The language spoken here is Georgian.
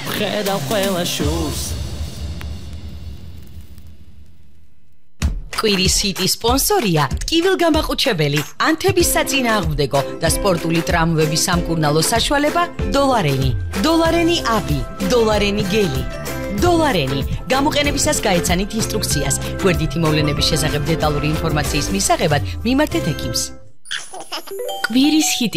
ხედავ ყველა შურს კვირის ჰიტი სპონსორია ტკივილგამაყუჩებელი, ანთების საწინააღმდეგო და სპორტული ტრამვების სამკურნალო საშუალება დოლარენი. დოლარენი აპი, დოლარენი გელი. დოლარენი. გამოყენებისას გაეცანით ინსტრუქციას. გვერდითი მოვლენების შესახებ დეტალური ინფორმაციის მისაღებად მიმართეთ ექიმს. კვირის ჰიტი